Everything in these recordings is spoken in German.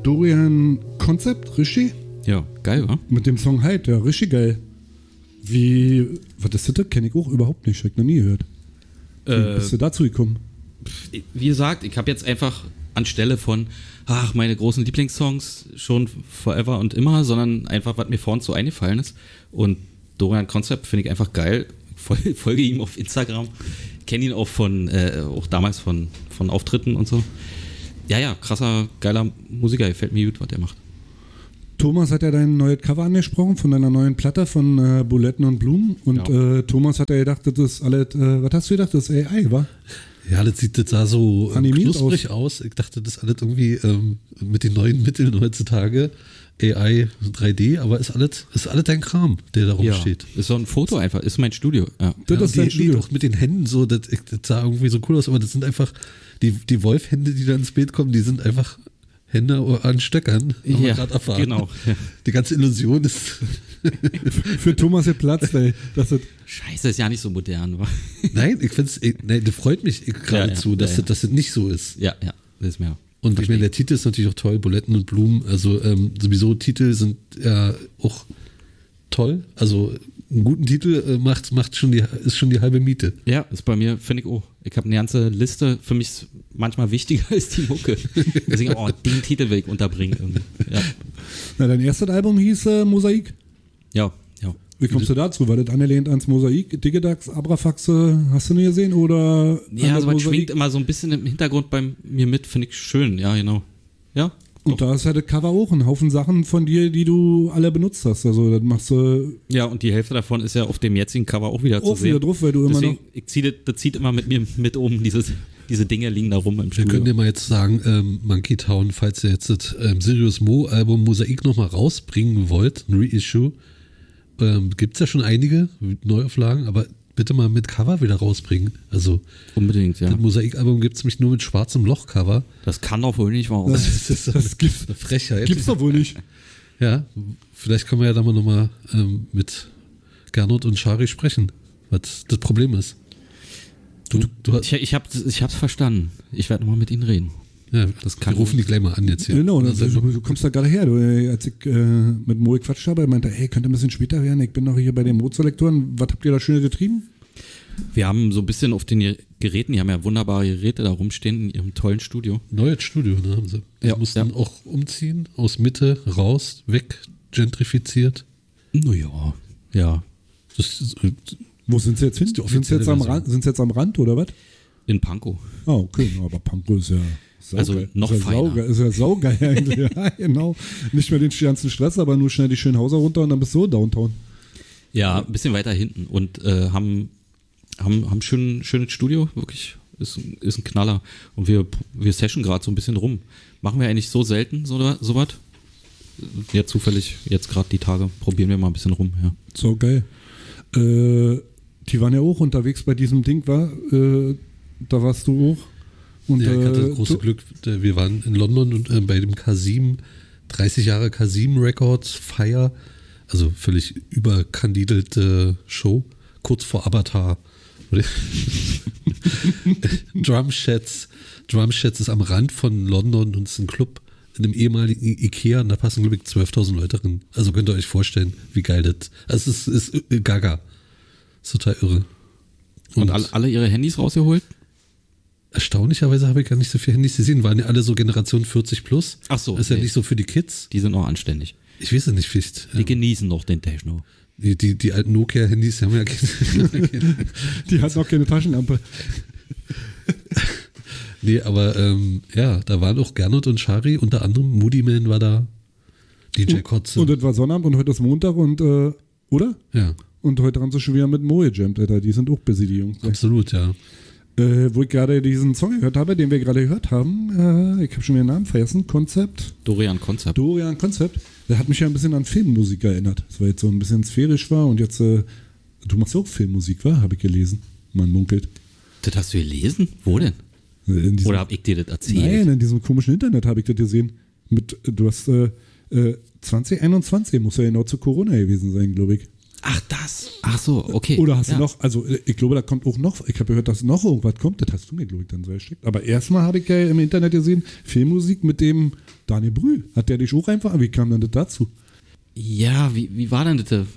Dorian Concept, richtig? Ja, geil, wa? Mit dem Song Hyde, ja, richtig geil. Was ist das? Kenne ich auch überhaupt nicht, hab ich noch nie gehört. Wie bist du dazu gekommen? Wie gesagt, ich habe jetzt einfach anstelle von, meine großen Lieblingssongs schon forever und immer, sondern einfach, was mir vorhin so eingefallen ist. Und Dorian Concept finde ich einfach geil. Folge ihm auf Instagram. Kenne ihn auch auch damals von Auftritten und so. Ja, krasser, geiler Musiker. Gefällt mir gut, was er macht. Thomas hat ja dein neues Cover angesprochen von deiner neuen Platte von Buletten und Blumen. Und ja. Thomas hat ja gedacht, das ist alles, was hast du gedacht, das ist AI, wa? Ja, das sah so knusprig aus. Ich dachte, das ist alles irgendwie mit den neuen Mitteln heutzutage AI 3D, aber ist alles dein Kram, der da rumsteht. Ist so ein Foto einfach, ist mein Studio. Ja. Das ist dein Studio. Auch mit den Händen so, das sah irgendwie so cool aus, aber das sind einfach die Wolfhände, die da ins Bild kommen, die sind einfach Hände an Stöckern. Ja, genau. Ja. Die ganze Illusion ist für Thomas der Platz, ey. Scheiße, ist ja nicht so modern, wa? Nein, ich finde es, das freut mich geradezu, dass das nicht so ist. Ja, das ist mir. Und ich meine, der Titel ist natürlich auch toll, Buletten und Blumen. Also sowieso Titel sind ja auch toll. Also einen guten Titel ist schon die halbe Miete. Ja, ist bei mir, finde ich auch. Ich habe eine ganze Liste, für mich ist manchmal wichtiger als die Mucke. Deswegen, den Titel will ich unterbringen. Irgendwie. Ja. Na, dein erstes Album hieß Mosaik. Ja. Wie kommst du dazu? War das angelehnt ans Mosaik? Digidax, Abrafaxe, hast du nie gesehen? Oder ja, so was schwingt immer so ein bisschen im Hintergrund bei mir mit, finde ich schön. Ja, genau. Ja. Und da ist ja das Cover auch ein Haufen Sachen von dir, die du alle benutzt hast. Also das machst du. Ja, und die Hälfte davon ist ja auf dem jetzigen Cover auch wieder zu sehen. Wieder drauf, weil du deswegen, immer noch. Das zieht immer mit mir mit oben. Diese Dinge liegen da rum im Studio. Wir können dir mal jetzt sagen, Monkey Town, falls ihr jetzt das Sirius Mo Album Mosaik nochmal rausbringen wollt, ein Reissue, gibt es ja schon einige Neuauflagen, aber bitte mal mit Cover wieder rausbringen. Also unbedingt, ja. Das Mosaik-Album gibt es nämlich nur mit schwarzem Loch-Cover. Das kann doch wohl nicht wahr sein. Das gibt's eine Frechheit. Gibt's doch wohl nicht. Ja, vielleicht können wir ja da mal nochmal mit Gernot und Schari sprechen, was das Problem ist. Ich hab's verstanden. Ich werde nochmal mit ihnen reden. Ja, wir rufen die gleich mal an jetzt hier. Genau, du kommst da gerade her. Als ich mit Mo gequatscht habe, meinte er, könnte ein bisschen später werden. Ich bin noch hier bei den Mozelektoren. Was habt ihr da Schönes getrieben? Wir haben so ein bisschen auf den Geräten, die haben ja wunderbare Geräte da rumstehen in ihrem tollen Studio. Neues Studio, ne, haben sie. Die mussten auch umziehen, aus Mitte raus, weg, gentrifiziert. Naja, ja. Wo sind sie jetzt hin? Sind sie jetzt am Rand oder was? In Pankow. Ah, okay, aber Pankow ist ja saugeil. Also noch feiner. Ist ja saugeil eigentlich. Ja, genau. Nicht mehr den ganzen Stress, aber nur schnell die schönen Häuser runter und dann bist du Downtown. Ja, ein bisschen weiter hinten und haben schönes Studio, wirklich. Ist ein Knaller. Und wir session gerade so ein bisschen rum. Machen wir eigentlich so selten so was? Ja, zufällig jetzt gerade die Tage probieren wir mal ein bisschen rum. Ja. So geil. Die waren ja auch unterwegs bei diesem Ding, war? Da warst du auch. Und, ja, ich hatte das große Glück, wir waren in London und bei dem Kasim, 30 Jahre Kasim Records Feier, also völlig überkandidelte Show, kurz vor Avatar. Drumsheds ist am Rand von London und ist ein Club in einem ehemaligen Ikea und da passen, glaube ich, 12.000 Leute drin. Also könnt ihr euch vorstellen, wie geil das ist. Also es ist gaga. Ist total irre. Und alle ihre Handys rausgeholt? Erstaunlicherweise habe ich gar nicht so viele Handys gesehen. Waren ja alle so Generation 40 plus. Ach so. Ist ja nicht so für die Kids. Die sind auch anständig. Ich weiß es nicht, vielleicht. Die genießen noch den Techno. Die alten Nokia-Handys haben ja keine. Die hatten auch keine Taschenlampe. Nee, aber ja, da waren auch Gernot und Schari, unter anderem Moody Man war da, DJ Kotze. Und das war Sonnabend und heute ist Montag und, oder? Ja. Und heute haben sie schon wieder mit Mo gejammt, Alter. Die sind auch busy, die Jungs. Absolut, ja. Wo ich gerade diesen Song gehört habe, den wir gerade gehört haben, ich habe schon wieder den Namen vergessen, Dorian Concept. Der hat mich ja ein bisschen an Filmmusik erinnert. Das war jetzt so ein bisschen sphärisch war und jetzt, du machst ja auch Filmmusik, war? Habe ich gelesen. Man munkelt. Das hast du gelesen? Wo denn? Oder habe ich dir das erzählt? Nein, in diesem komischen Internet habe ich das gesehen. Du hast 2021 muss ja genau zu Corona gewesen sein, glaube ich. Ach, das. Ach so, okay. Oder hast du noch, also ich glaube, da kommt auch noch, ich habe gehört, dass noch irgendwas kommt, das hast du mir, glaube ich, dann so geschickt. Aber erstmal habe ich ja im Internet gesehen, Filmmusik mit dem Daniel Brühl. Hat der dich auch einfach, wie kam denn das dazu? Ja, wie war denn das?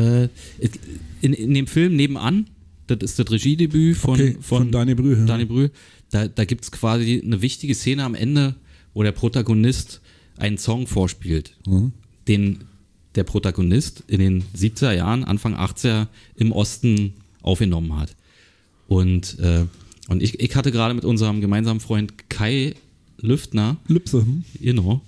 In dem Film nebenan, das ist das Regiedebüt von Daniel Brühl. Ja. Daniel Brühl. Da gibt es quasi eine wichtige Szene am Ende, wo der Protagonist einen Song vorspielt, den der Protagonist in den 70er Jahren, Anfang 80er im Osten aufgenommen hat. Und ich hatte gerade mit unserem gemeinsamen Freund Kai Lüftner, genau,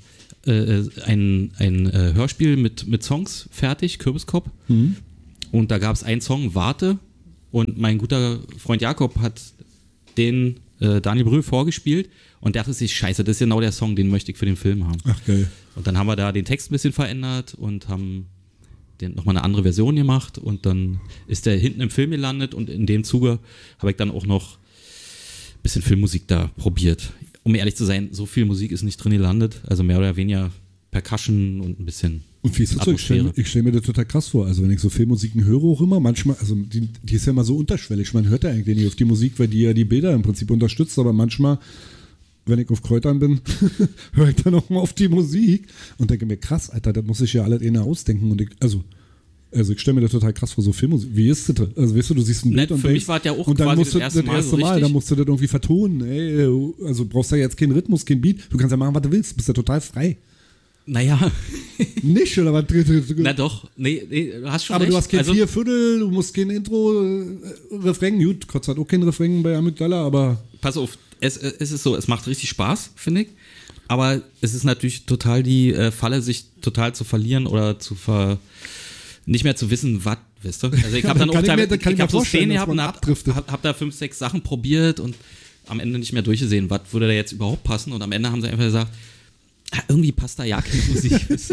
ein Hörspiel mit Songs fertig, Kürbiskopf. Und da gab es einen Song, Warte, und mein guter Freund Jakob hat den Daniel Brühl vorgespielt und dachte sich, scheiße, das ist genau der Song, den möchte ich für den Film haben. Ach, geil. Und dann haben wir da den Text ein bisschen verändert und haben nochmal eine andere Version gemacht und dann ist der hinten im Film gelandet und in dem Zuge habe ich dann auch noch ein bisschen Filmmusik da probiert. Um ehrlich zu sein, so viel Musik ist nicht drin gelandet, also mehr oder weniger Percussion und ein bisschen und wie ist das so? Ich stell mir das total krass vor. Also wenn ich so Filmmusiken höre auch immer, manchmal, also die ist ja immer so unterschwellig, man hört ja eigentlich nicht auf die Musik, weil die ja die Bilder im Prinzip unterstützt, aber manchmal, wenn ich auf Kräutern bin, höre ich dann auch mal auf die Musik und denke mir, krass, Alter, das muss ich ja alles eher ausdenken und ich stelle mir das total krass vor, so Filmmusik. Wie ist das? Also weißt du siehst ein Bild und für mich war das ja auch und dann quasi musst du das erste Mal, dann musst du das irgendwie vertonen. Ey, also brauchst du ja jetzt keinen Rhythmus, kein Beat. Du kannst ja machen, was du willst. Du bist ja total frei. Naja. Nicht, oder was? Na doch. Nee, du hast schon aber recht. Du hast kein Vierviertel, du musst kein Intro, Refrain. Gut, Gott sei Dank auch kein Refrain bei Amygdala, aber... Pass auf, es ist so, es macht richtig Spaß, finde ich. Aber es ist natürlich total die Falle, sich total zu verlieren oder nicht mehr zu wissen, was, weißt du? Also ich habe dann auch ich habe so Szenen gehabt und hab da 5, 6 Sachen probiert und am Ende nicht mehr durchgesehen, was würde da jetzt überhaupt passen und am Ende haben sie einfach gesagt, irgendwie passt da ja keine Musik.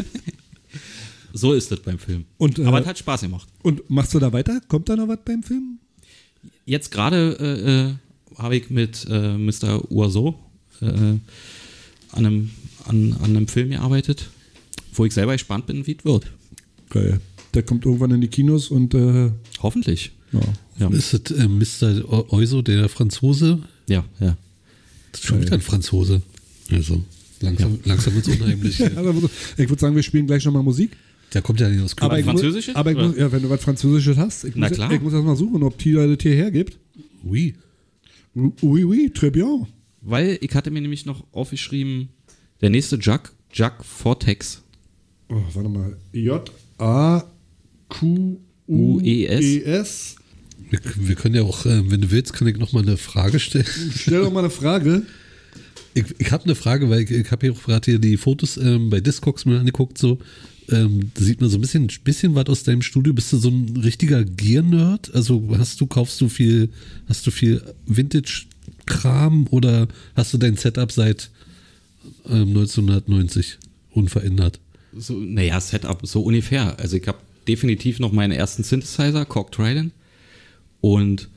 So ist das beim Film. Aber es hat Spaß gemacht. Und machst du da weiter? Kommt da noch was beim Film? Jetzt gerade habe ich mit Mr. Uoso an einem Film gearbeitet, wo ich selber gespannt bin, wie es wird. Geil. Der kommt irgendwann in die Kinos und hoffentlich. Ja. Ist das Mr. Uoso, der Franzose? Ja. Das ist schon wieder ein Franzose. Also langsam wird es unheimlich. Also, ich würde sagen, wir spielen gleich nochmal Musik. Der kommt ja nicht aus Köln. Französisches? Aber wenn du was Französisches hast, ich muss erst mal suchen, ob Tila das hierher gibt. Oui. Oui, très bien. Weil ich hatte mir nämlich noch aufgeschrieben, der nächste Jack Vortex. Oh, warte mal. J-A-Q-U-E-S. Wir können ja auch, wenn du willst, kann ich noch mal eine Frage stellen. Stell doch mal eine Frage. Ich habe eine Frage, weil ich habe hier auch gerade hier die Fotos bei Discogs mir angeguckt, so. Da sieht man so ein bisschen was aus deinem Studio. Bist du so ein richtiger Gear-Nerd? Also kaufst du viel Vintage-Kram oder hast du dein Setup seit 1990 unverändert? So, Setup so ungefähr. Also ich habe definitiv noch meinen ersten Synthesizer, Korg Trident. Und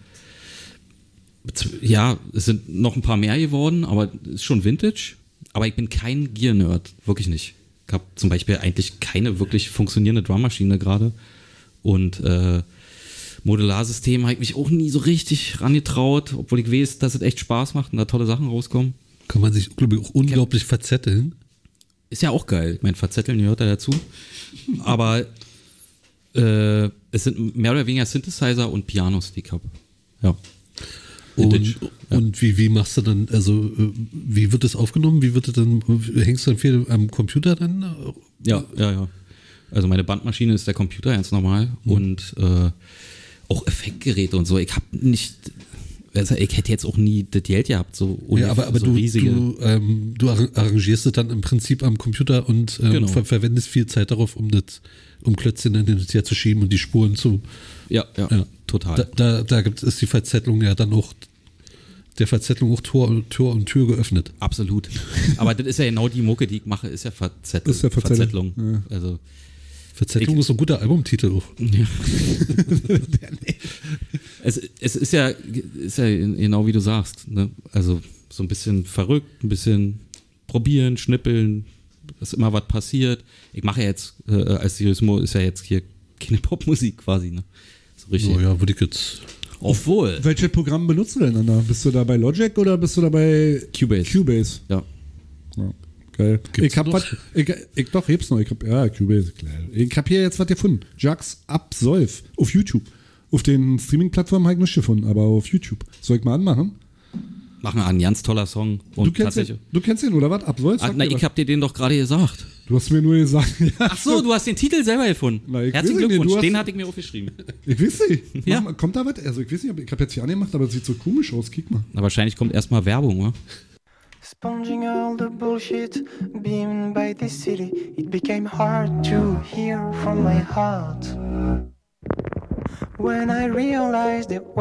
ja, es sind noch ein paar mehr geworden, aber es ist schon Vintage. Aber ich bin kein Gear-Nerd, wirklich nicht. Ich habe zum Beispiel eigentlich keine wirklich funktionierende Drummaschine gerade. Und Modularsystem habe ich mich auch nie so richtig rangetraut, obwohl ich weiß, dass es echt Spaß macht und da tolle Sachen rauskommen. Kann man sich, glaube ich, auch unglaublich verzetteln. Ist ja auch geil. Ich meine, verzetteln gehört da dazu. Aber es sind mehr oder weniger Synthesizer und Pianos, die ich habe. Ja. Und wie machst du dann, also wie wird das aufgenommen? Wie wird das dann, hängst du dann viel am Computer dann? Ja. Also meine Bandmaschine ist der Computer, ganz normal. Und auch Effektgeräte und so. Ich habe nicht, also ich hätte jetzt auch nie das Geld gehabt, so aber so du riesige. Du arrangierst es dann im Prinzip am Computer und genau. verwendest viel Zeit darauf, um Klötzchen dann hin und her zu schieben und die Spuren zu. Ja, total. Da ist die Verzettelung ja dann auch, der Verzettelung auch Tor und Tür geöffnet. Absolut. Aber das ist ja genau die Mucke, die ich mache, ist ja Verzettelung. Ja. Also Verzettelung ist ein guter Albumtitel auch. Ja. Es ist ja genau wie du sagst. Ne? Also so ein bisschen verrückt, ein bisschen probieren, schnippeln, dass immer was passiert. Ich mache ja jetzt, als Sirismo ist ja jetzt hier keine Popmusik quasi, ne? So richtig. So, ja, würde ich jetzt. Obwohl. Welches Programm benutzt du denn dann da? Bist du da bei Logic oder bist du da bei Cubase? Ja. Ja, geil. Gibt's Ich hab noch? was, doch, heb's noch. Cubase, klar. Ich hab hier jetzt was gefunden. Jax Absolv auf YouTube. Auf den Streaming-Plattformen habe ich nichts gefunden, aber auf YouTube. Soll ich mal anmachen? Mach mal an, ein ganz toller Song. Und Du kennst den, oder was? Absolv? Na, ich hab dir den doch gerade gesagt. Du hast mir nur gesagt. Ach so, du hast den Titel selber gefunden. Na, ich Herzlichen weiß nicht, Glückwunsch, du hast- den hatte ich mir aufgeschrieben. Ich weiß nicht. Ja. Kommt da was? Also ich weiß nicht, ich habe jetzt hier angemacht, aber es sieht so komisch aus. Kick mal. Na, wahrscheinlich kommt erstmal Werbung, oder? Sponging all the bullshit beamed by the city, it became hard to hear from my heart. When I realized it